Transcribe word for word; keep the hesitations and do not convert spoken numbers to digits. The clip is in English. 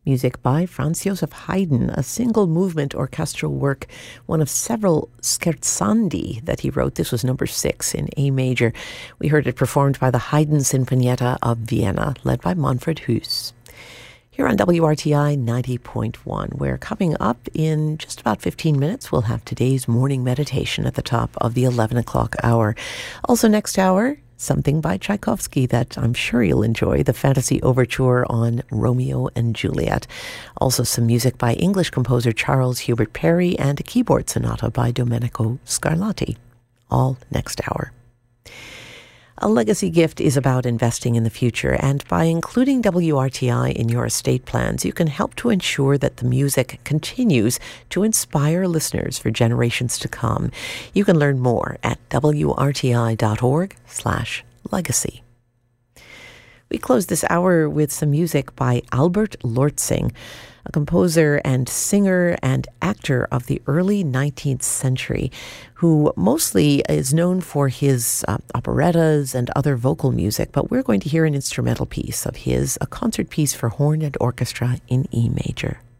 Music by Franz Joseph Haydn, a single-movement orchestral work, one of several scherzandi that he wrote. This was number six in A major. We heard it performed by the Haydn Sinfonietta of Vienna, led by Manfred Huss. Here on W R T I ninety point one, where coming up in just about fifteen minutes, we'll have today's morning meditation at the top of the eleven o'clock hour. Also next hour, something by Tchaikovsky that I'm sure you'll enjoy, the Fantasy Overture on Romeo and Juliet. Also some music by English composer Charles Hubert Perry and a keyboard sonata by Domenico Scarlatti. All next hour. A legacy gift is about investing in the future, and by including W R T I in your estate plans, you can help to ensure that the music continues to inspire listeners for generations to come. You can learn more at wrti.org slash legacy. We close this hour with some music by Albert Lortzing, a composer and singer and actor of the early nineteenth century, who mostly is known for his uh, operettas and other vocal music, but we're going to hear an instrumental piece of his, a concert piece for horn and orchestra in E major.